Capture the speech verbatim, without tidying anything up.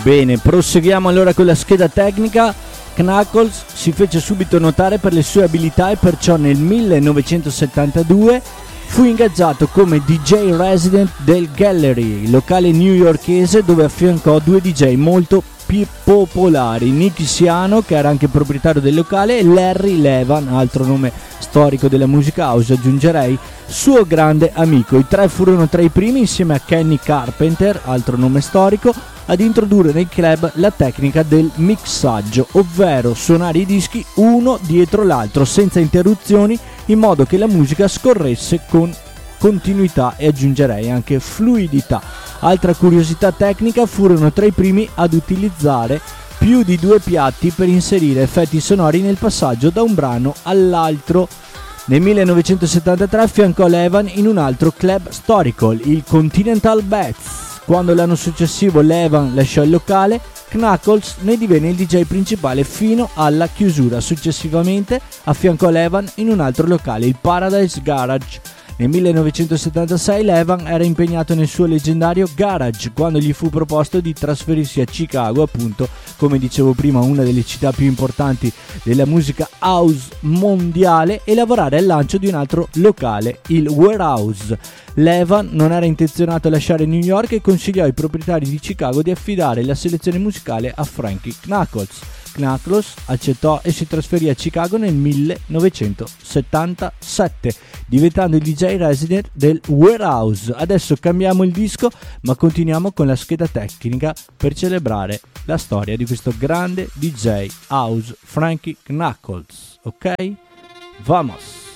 Bene, proseguiamo allora con la scheda tecnica. Knuckles si fece subito notare per le sue abilità e perciò nel millenovecentosettantadue fu ingaggiato come D J resident del Gallery, locale newyorkese dove affiancò due D J molto più popolari, Nicky Siano, che era anche proprietario del locale, e Larry Levan, altro nome storico della musica house, aggiungerei, suo grande amico. I tre furono tra i primi, insieme a Kenny Carpenter, altro nome storico, ad introdurre nei club la tecnica del mixaggio, ovvero suonare i dischi uno dietro l'altro senza interruzioni, in modo che la musica scorresse con continuità e aggiungerei anche fluidità. Altra curiosità tecnica, furono tra i primi ad utilizzare più di due piatti per inserire effetti sonori nel passaggio da un brano all'altro. Nel millenovecentosettantatré affiancò Levan in un altro club storico, il Continental Bats. Quando l'anno successivo Levan lasciò il locale, Knuckles ne divenne il D J principale fino alla chiusura. Successivamente affiancò Levan in un altro locale, il Paradise Garage. Nel millenovecentosettantasei Levan era impegnato nel suo leggendario Garage quando gli fu proposto di trasferirsi a Chicago, appunto, come dicevo prima, una delle città più importanti della musica house mondiale, e lavorare al lancio di un altro locale, il Warehouse. Levan non era intenzionato a lasciare New York e consigliò ai proprietari di Chicago di affidare la selezione musicale a Frankie Knuckles. Knuckles accettò e si trasferì a Chicago nel millenovecentosettantasette, diventando il D J resident del Warehouse. Adesso cambiamo il disco, ma continuiamo con la scheda tecnica per celebrare la storia di questo grande D J house, Frankie Knuckles. Ok? Vamos!